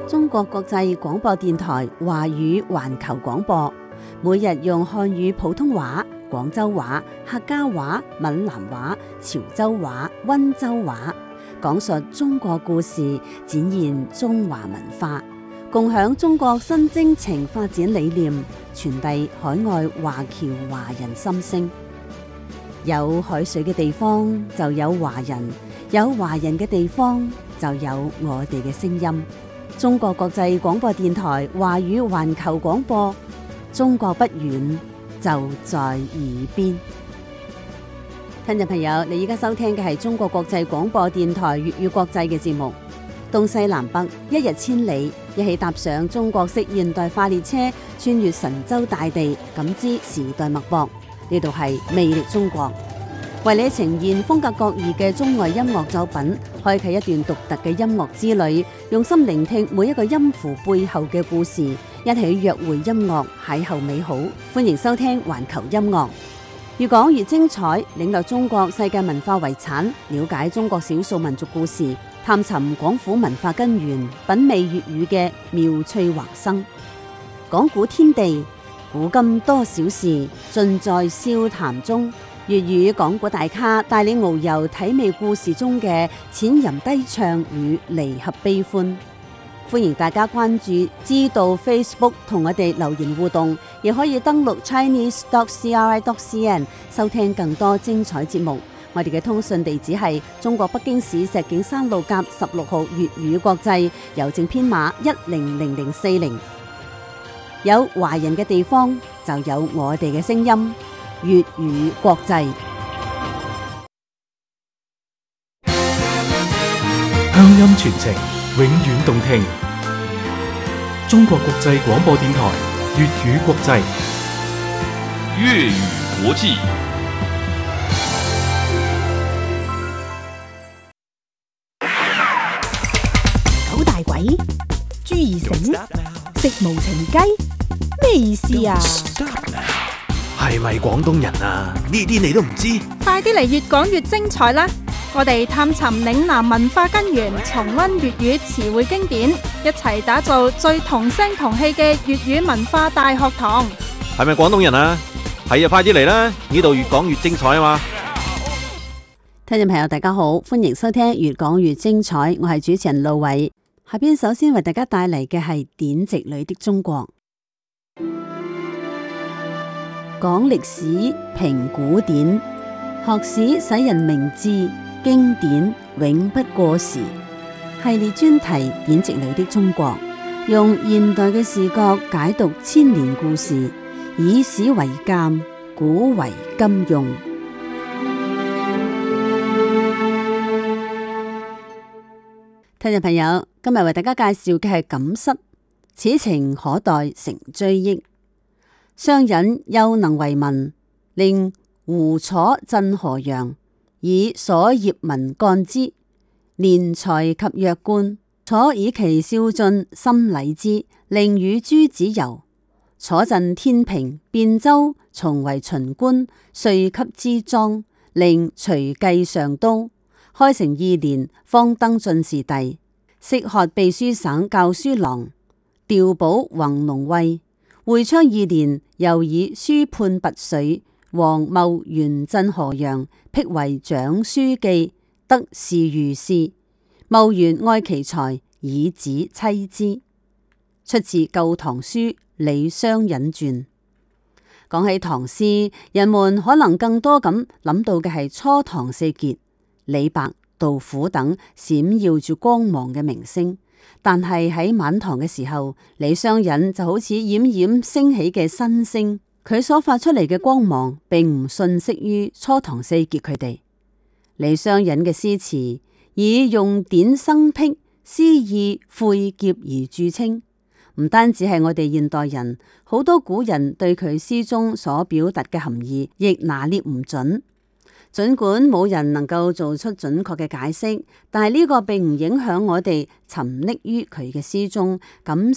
中國國際廣播電台華語環球廣播，每日用漢語普通話、廣州話、客家話、閩南話、潮州話、溫州話，講述中國故事，展現中華文化，共享中國新征程發展理念，傳遞海外華僑華人心聲。有海水嘅地方就有華人，有華人嘅地方就有我哋嘅聲音。中國國際廣播電台華語環球廣播，中國不遠，就在耳邊。聽眾朋友，你依家收聽嘅係中國國際廣播電台粵語國際嘅節目。東西南北，一日千里，一起踏上中國式現代化列車，穿越神州大地，感知時代脈搏。呢度係魅力中國，為你呈現風格各異嘅中外音樂作品，開啟一段獨特嘅音樂之旅，用心聆聽每一個音符背後嘅故事，一起約會音樂，邂逅美好。歡迎收聽環球音樂，越講越精彩，領略中國世界文化遺產，了解中國少數民族故事，探尋廣府文化根源，品味粵語嘅妙趣橫生。講古天地，古今多少事，盡在笑談中。粵語講古大咖帶你遨遊體味故事中嘅淺吟低唱與離合悲歡。歡迎大家關注知道 Facebook 同我哋留言互動，亦可以登錄 chinese.cri.cn 收聽更多精彩節目。我哋嘅通訊地址係中國北京市石景山路甲16號粵語國際，郵政編碼100040。有華人嘅地方就有我哋嘅聲音，粵語國際。 鄉音傳情，永遠動聽。中國國際廣播電台粵語國際， 粵語國際。 九大簋，朱二繩，食無情雞，咩意思啊？ 係咪廣東人啊？呢啲你都唔知？ 快啲嚟越講越精彩啦！我哋探尋嶺南文化根源，重溫粵語詞彙經典，一齊打造最同聲同氣嘅粵語文化大學堂。 係咪廣東人啊？係啊，快啲嚟啦！呢度越講越精彩啊嘛！ 聽眾朋友大家好，歡迎收聽越講越精彩，我係主持人路偉。下邊首先為大家帶嚟嘅係典籍裏的中國。講歷史，評古典，學史使人明智，經典永不過時。系列專題典籍裏的中國，用現代嘅視角解讀千年故事，以史為鑑，古為今用。聽眾朋友，今日為大家介紹嘅係錦瑟，此情可待成追憶。商隱幼能為文，令胡楚鎮河陽，以所業文幹之，年才及弱冠。楚以其少俊，深禮之，令與諸子遊。楚鎮天平，汴州，從為秦官，遂給之臧，令隨繼上都。開成2年，方登進士第，適學秘書省校書郎，調補弘農尉。會昌2年，又以書判拔萃，王茂元鎮河陽，辟為長書記，得侍御史。茂元愛其才，以子妻之。出自《舊唐書·李商隱傳》。講起唐詩，人們可能更多咁諗到嘅係初唐四傑，李白、杜甫等閃耀住光芒嘅明星。但係喺晚唐嘅時候，李商隱就好似冉冉升起嘅新星，佢所發出嚟嘅光芒並唔遜色於初唐四傑佢哋。李商隱嘅詩詞以用典生僻、詩意晦澀而著稱，唔單止係我哋現代人，好多古人對佢詩中所表達嘅含義亦拿捏唔準。儘管冇人能夠做出準確嘅解釋，但係呢個並唔影響我哋沉溺於佢嘅詩中，感